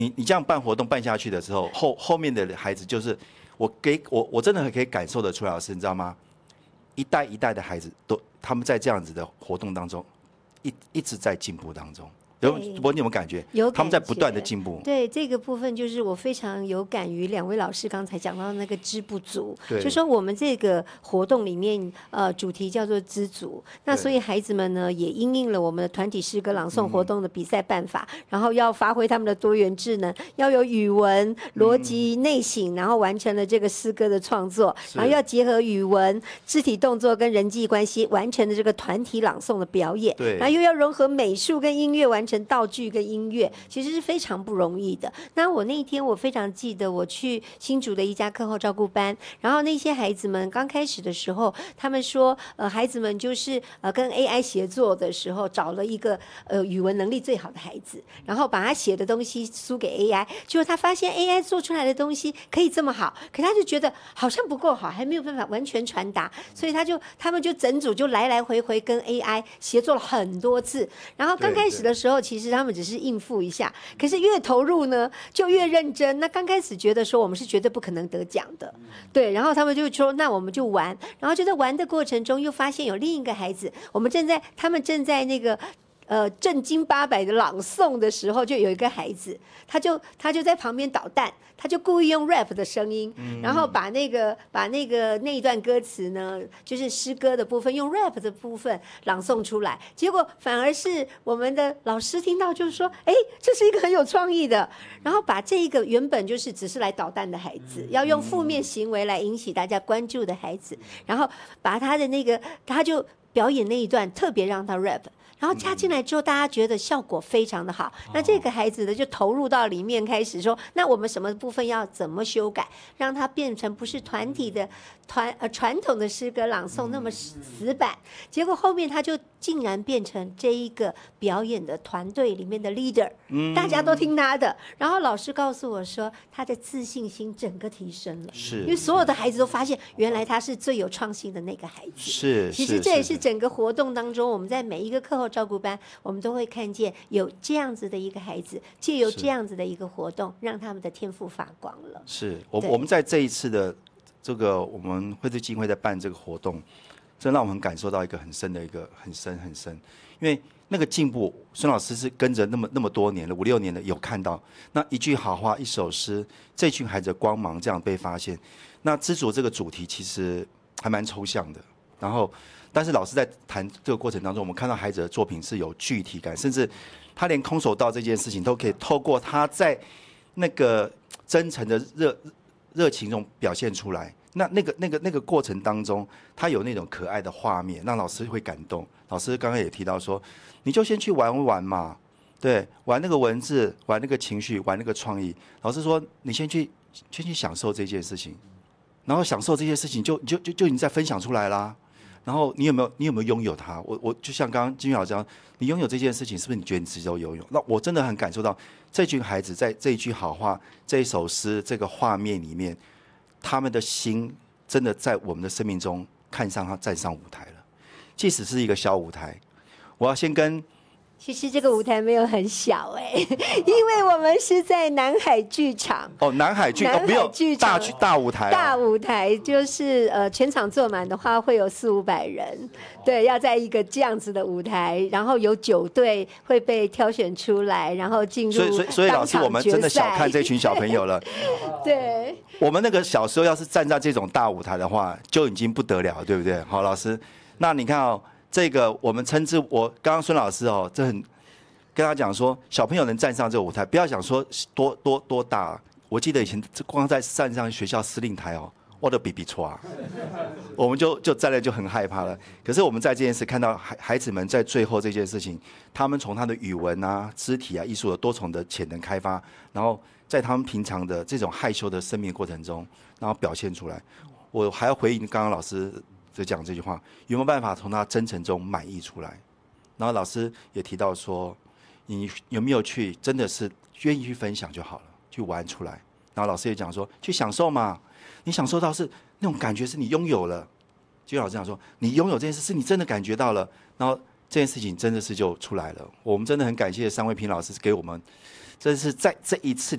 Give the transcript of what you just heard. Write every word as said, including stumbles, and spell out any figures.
你你这样办活动办下去的时候，后后面的孩子就是我给我我真的可以感受得出来，老师你知道吗？一代一代的孩子都他们在这样子的活动当中，一一直在进步当中。有，我你有没有感觉？ 有感觉， 他们在不断的进步。 对这个部分，就是我非常有感于两位老师刚才讲到那个知不足，就说我们这个活动里面，呃，主题叫做知足。那所以孩子们呢，也因应了我们的团体诗歌朗诵活动的比赛办法，嗯、然后要发挥他们的多元智能，要有语文、逻辑、内省，然后完成了这个诗歌的创作，然后要结合语文、肢体动作跟人际关系，完成了这个团体朗诵的表演。 对， 然后又要融合美术跟音乐，完成道具跟音乐，其实是非常不容易的。那我那一天我非常记得，我去新竹的一家课后照顾班，然后那些孩子们刚开始的时候，他们说，呃，孩子们就是呃跟 A I 协作的时候，找了一个呃语文能力最好的孩子，然后把他写的东西输给 A I， 结果他发现 A I 做出来的东西可以这么好，可他就觉得好像不够好，还没有办法完全传达，所以他就他们就整组就来来回回跟 A I 协作了很多次，然后刚开始的时候，其实他们只是应付一下，可是越投入呢，就越认真。那刚开始觉得说我们是绝对不可能得奖的，对，然后他们就说那我们就玩，然后就在玩的过程中又发现有另一个孩子，我们正在他们正在那个。呃，正经八百的朗诵的时候，就有一个孩子，他就他就在旁边捣蛋，他就故意用 rap 的声音，嗯、然后把那个把那个那一段歌词呢，就是诗歌的部分，用 rap 的部分朗诵出来。结果反而是我们的老师听到，就是说，哎，这是一个很有创意的。然后把这一个原本就是只是来捣蛋的孩子，要用负面行为来引起大家关注的孩子，然后把他的那个，他就表演那一段，特别让他 rap。然后加进来之后，大家觉得效果非常的好。那这个孩子呢，就投入到里面，开始说：那我们什么部分要怎么修改，让它变成不是团体的团呃传统的诗歌朗诵那么死板？结果后面他就竟然变成这一个表演的团队里面的 leader， 大家都听他的。然后老师告诉我说，他的自信心整个提升了， 是因为所有的孩子都发现，原来他是最有创新的那个孩子。 是， 其实这也是整个活动当中，我们在每一个课后照顾班，我们都会看见有这样子的一个孩子，借由这样子的一个活动，让他们的天赋发光了。 是我我们在这一次的这个我们惠智基金会在办这个活动，真让我们感受到一个很深的一个很深很深，因为那个进步，孙老师是跟着那么那么多年了，五六年了，有看到那一句好话，一首诗，这群孩子的光芒这样被发现。那知足这个主题其实还蛮抽象的，然后。但是老师在谈这个过程当中，我们看到孩子的作品是有具体感，甚至他连空手道这件事情都可以透过他在那个真诚的热热情中表现出来。那那个那个那个过程当中，他有那种可爱的画面，让老师会感动。老师刚刚也提到说，你就先去玩玩嘛，对，玩那个文字，玩那个情绪，玩那个创意。老师说，你先去先去享受这件事情，然后享受这件事情就，就就就就已经在分享出来啦。然后你有没有你有没有拥有它？我我就像刚刚金玉老师讲，你拥有这件事情，是不是你觉得你自己都拥有？那我真的很感受到这群孩子在这一句好话、这一首诗、这个画面里面，他们的心真的在我们的生命中看上他站上舞台了。即使是一个小舞台，我要先跟。 其实这个舞台没有很小哎、欸，因为我们是在南海剧场。 哦，南海剧， 南海剧场、哦、大大舞台、啊。 大舞台就是呃，全场坐满的话会有四五百人，对，要在一个这样子的舞台，然后有九队会被挑选出来，然后进入当场决赛。 所以，所以老师，我们真的小看这群小朋友了。 对， 我们那个小时候要是站在这种大舞台的话，就已经不得了，对不对？好，老师，那你看哦。这个我们称之，我刚刚孙老师哦，这很跟他讲说，小朋友能站上这个舞台，不要想说多多多大。我记得以前光在站上学校司令台哦，我都比比错啊，我们就就站在就很害怕了。可是我们在这件事看到孩孩子们在最后这件事情，他们从他的语文啊、肢体啊、艺术的多重的潜能开发，然后在他们平常的这种害羞的生命过程中，然后表现出来。我还要回应刚刚老师。就讲这句话，有没有办法从他真诚中满意出来？然后老师也提到说，你有没有去真的是愿意去分享就好了，去玩出来。然后老师也讲说，去享受嘛，你享受到是那种感觉是你拥有了。就老师讲说，你拥有这件事是你真的感觉到了，然后这件事情真的是就出来了。我们真的很感谢三位平老师给我们，真是在这一次。